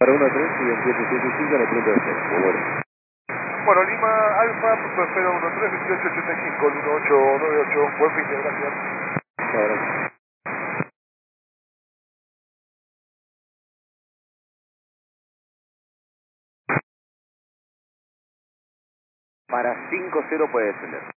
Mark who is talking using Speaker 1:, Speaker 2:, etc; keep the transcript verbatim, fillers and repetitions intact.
Speaker 1: Para uno tres y veintiocho setenta y cinco en el punto de cero. Bueno.
Speaker 2: Bueno, Lima Alfa, punto de espera uno tres, veintiocho ochenta y cinco, el uno ocho nueve ocho. Buen fin de gracias.
Speaker 1: Ahora.
Speaker 3: Para cinco cero puede descender.